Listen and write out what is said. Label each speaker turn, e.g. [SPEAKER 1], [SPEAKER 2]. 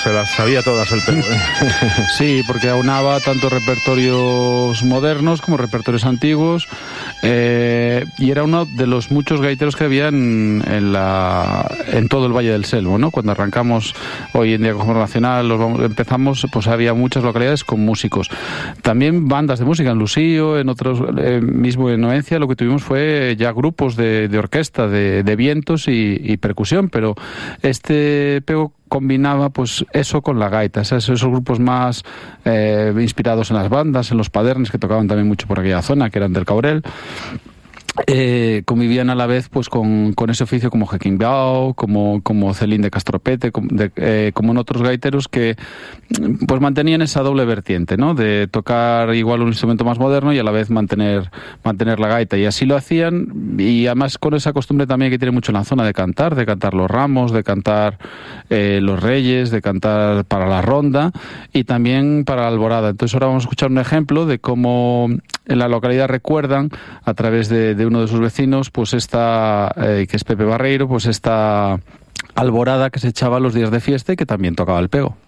[SPEAKER 1] se las sabía todas el Pego, ¿eh?
[SPEAKER 2] Sí, porque aunaba tanto repertorios modernos como repertorios antiguos, y era uno de los muchos gaiteros que había en todo el Valle del Selvo, ¿no? Cuando arrancamos hoy en día como nacional, empezamos, pues había muchas localidades con músicos. También bandas de música en Lucío, en otros, mismo en Noencia, lo que tuvimos fue ya grupos de orquesta, de vientos y percusión, pero este Pego combinaba pues eso con la gaita, esos grupos más inspirados en las bandas, en los padernes que tocaban también mucho por aquella zona, que eran del Caurel. Convivían a la vez pues con ese oficio como Jequimbao, como Celín de Castropete, como en otros gaiteros que pues mantenían esa doble vertiente, ¿no? De tocar igual un instrumento más moderno y a la vez mantener la gaita, y así lo hacían, y además con esa costumbre también que tiene mucho en la zona de cantar los ramos, de cantar los reyes, de cantar para la ronda y también para la alborada. Entonces ahora vamos a escuchar un ejemplo de cómo en la localidad recuerdan a través de uno de sus vecinos, pues que es Pepe Barreiro, pues esta alborada que se echaba los días de fiesta y que también tocaba el Pego.